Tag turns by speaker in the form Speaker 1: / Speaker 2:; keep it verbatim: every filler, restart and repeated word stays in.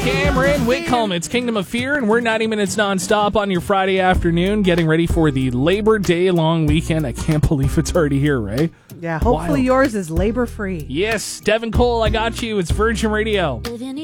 Speaker 1: Cameron Whitcomb. It's Kingdom of Fear, and we're ninety minutes nonstop on your Friday afternoon, getting ready for the Labor Day long weekend. I can't believe it's already here, Ray.
Speaker 2: Yeah, hopefully
Speaker 1: Wild.
Speaker 2: yours is labor-free.
Speaker 1: Yes, Devin Cole, I got you. It's Virgin Radio.